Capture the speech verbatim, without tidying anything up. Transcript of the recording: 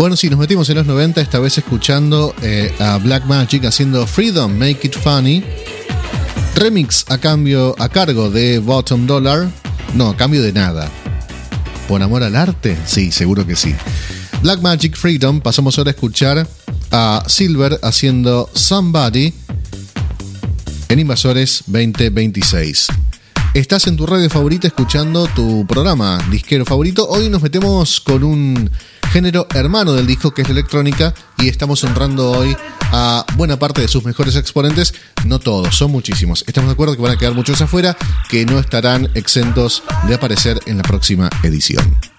Bueno, sí, nos metimos en los noventa, esta vez escuchando eh, a Black Magic haciendo Freedom, Make It Funny. Remix a cambio, a cargo de Bottom Dollar. No, a cambio de nada. ¿Por amor al arte? Sí, seguro que sí. Black Magic, Freedom. Pasamos ahora a escuchar a Silver haciendo Somebody en Invasores veinte veintiséis. Estás en tu radio favorita escuchando tu programa disquero favorito. Hoy nos metemos con un género hermano del disco, que es la electrónica, y estamos honrando hoy a buena parte de sus mejores exponentes. No todos, son muchísimos. Estamos de acuerdo que van a quedar muchos afuera, que no estarán exentos de aparecer en la próxima edición.